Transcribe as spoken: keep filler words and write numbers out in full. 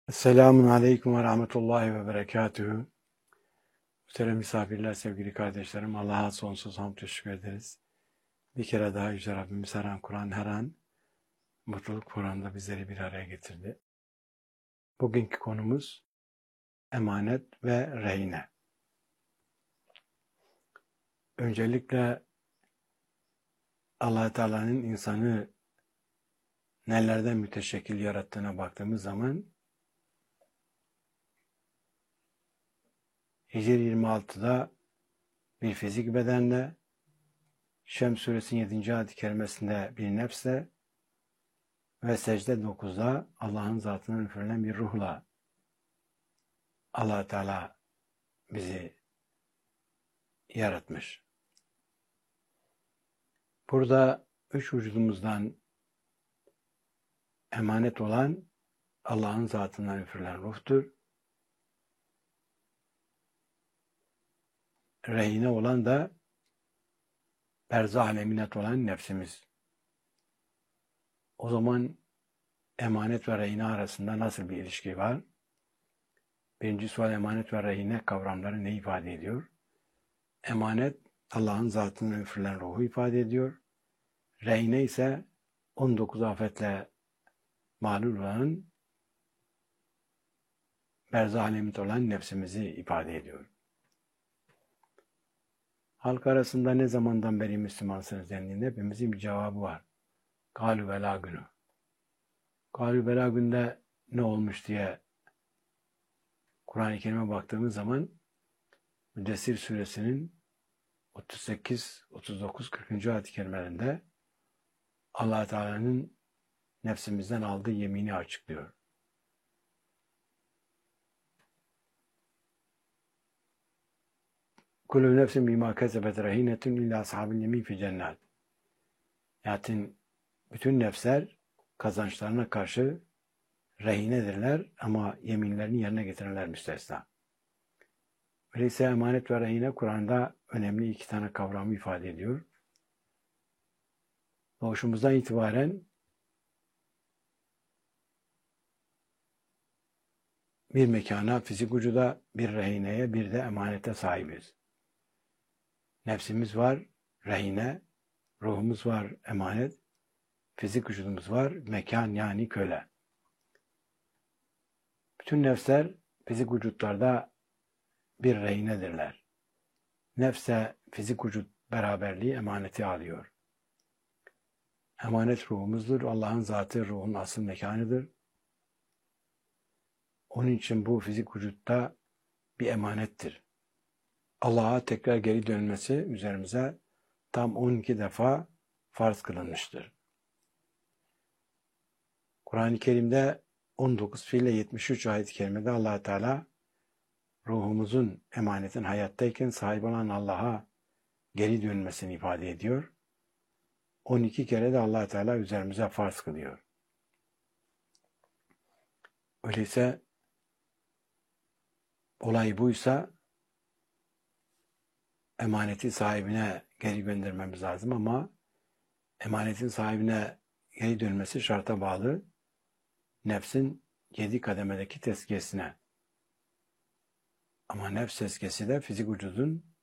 Selamun Aleyküm ve Rahmetullahi ve Berekatühü. Muhterem misafirler, sevgili kardeşlerim, Allah'a sonsuz hamd teşekkür ederiz. Bir kere daha Yüce Rabbimiz her an Kur'an, her an mutluluk programında bizleri bir araya getirdi. Bugünkü konumuz emanet ve rehine. Öncelikle Allah Teala'nın insanı nelerden müteşekkil yarattığına baktığımız zaman Hicr yirmi altıda bir fizik bedenle, Şems suresinin yedinci ayet-i kerimesinde bir nefsle ve secde dokuzda Allah'ın zatından üfürülen bir ruhla Allah Teala bizi yaratmış. Burada üç vücudumuzdan emanet olan Allah'ın zatından üfürülen ruhtur. Rehine olan da berzah eminet olan nefsimiz. O zaman emanet ve rehine arasında nasıl bir ilişki var? Birinci sual, emanet ve rehine kavramları ne ifade ediyor? Emanet, Allah'ın zatından üfürülen ruhu ifade ediyor. Rehine ise on dokuz afetle mağlul olan, berzah eminet olan nefsimizi ifade ediyor. Halk arasında ne zamandan beri Müslümansınız dendiğinde hepimizin bir cevabı var. Galü bela günü. Galü bela günde ne olmuş diye Kur'an-ı Kerim'e baktığımız zaman Müddessir suresinin otuz sekiz, otuz dokuz, kırkıncı ayet-i kerimelerinde Allah Teala'nın nefsimizden aldığı yemini açıklıyor. Kullu nefsin bima kesebet rehinetun illa ashabil yemin fi cennet. Yani bütün nefsler kazançlarına karşı rehinedirler ama yeminlerini yerine getirenler müstesna. Öyleyse emanet ve rehine Kur'an'da önemli iki tane kavramı ifade ediyor. Doğuşumuzdan itibaren bir mekana, fizik vücuda, bir rehineye, bir de emanete sahibiz. Nefsimiz var, rehine, ruhumuz var, emanet, fizik vücudumuz var, mekan yani köle. Bütün nefsler fizik vücutlarda bir rehinedirler. Nefse fizik vücut beraberliği emaneti alıyor. Emanet ruhumuzdur. Allah'ın zatı ruhun asıl mekanıdır. Onun için bu fizik vücutta bir emanettir. Allah'a tekrar geri dönmesi üzerimize tam on iki defa farz kılınmıştır. Kur'an-ı Kerim'de on dokuz fiille yetmiş üç ayet-i kerimede Allah Teala ruhumuzun emanetin hayattayken sahip olan Allah'a geri dönmesini ifade ediyor. on iki kere de Allah Teala üzerimize farz kılıyor. Öyleyse olay buysa emaneti sahibine geri göndermemiz lazım ama emanetin sahibine geri dönmesi şarta bağlı. Nefsin yedi kademedeki tezkiyesine. Ama nefs tezkiyesi de fizik vücudun